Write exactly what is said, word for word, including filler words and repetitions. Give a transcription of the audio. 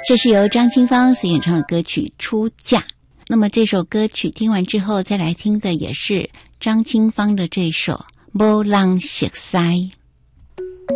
这是由张清芳所演唱的歌曲《出嫁》。那么这首歌曲听完之后，再来听的也是张清芳的这首《无人熟悉》。